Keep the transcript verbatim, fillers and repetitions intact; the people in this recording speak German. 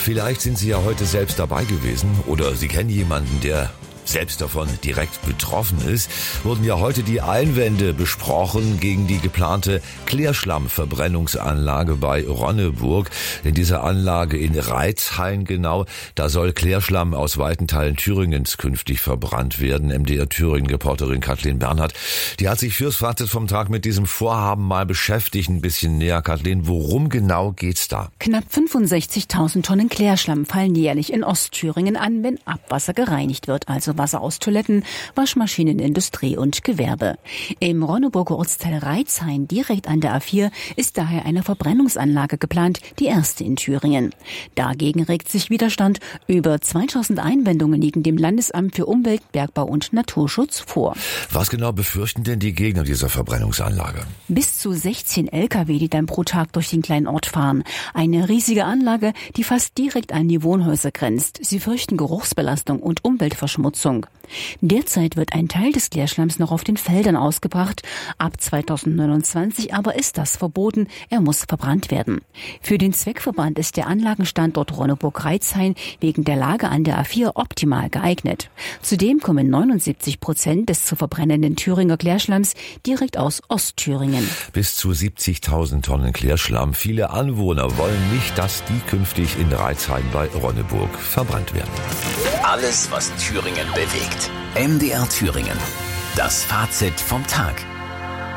Vielleicht sind Sie ja heute selbst dabei gewesen oder Sie kennen jemanden, der selbst davon direkt betroffen ist, wurden ja heute die Einwände besprochen gegen die geplante Klärschlammverbrennungsanlage bei Ronneburg. In dieser Anlage in Reitzhain genau, da soll Klärschlamm aus weiten Teilen Thüringens künftig verbrannt werden. M D R Thüringen-Reporterin Kathleen Bernhardt, die hat sich fürs Fazit vom Tag mit diesem Vorhaben mal beschäftigt, ein bisschen näher. Kathleen, worum genau geht's da? Knapp fünfundsechzigtausend Tonnen Klärschlamm fallen jährlich in Ostthüringen an, wenn Abwasser gereinigt wird, also Wasser aus Toiletten, Waschmaschinen, Industrie und Gewerbe. Im Ronneburger Ortsteil Reitzhain, direkt an der A vier, ist daher eine Verbrennungsanlage geplant, die erste in Thüringen. Dagegen regt sich Widerstand. Über zweitausend Einwendungen liegen dem Landesamt für Umwelt, Bergbau und Naturschutz vor. Was genau befürchten denn die Gegner dieser Verbrennungsanlage? Bis zu sechzehn L K W, die dann pro Tag durch den kleinen Ort fahren. Eine riesige Anlage, die fast direkt an die Wohnhäuser grenzt. Sie fürchten Geruchsbelastung und Umweltverschmutzung. Derzeit wird ein Teil des Klärschlamms noch auf den Feldern ausgebracht. Ab zweitausendneunundzwanzig aber ist das verboten. Er muss verbrannt werden. Für den Zweckverband ist der Anlagenstandort Ronneburg-Reitzhain wegen der Lage an der A vier optimal geeignet. Zudem kommen neunundsiebzig Prozent des zu verbrennenden Thüringer Klärschlamms direkt aus Ostthüringen. Bis zu siebzigtausend Tonnen Klärschlamm. Viele Anwohner wollen nicht, dass die künftig in Reitzhain bei Ronneburg verbrannt werden. Alles, was Thüringen bewegt. M D R Thüringen. Das Fazit vom Tag.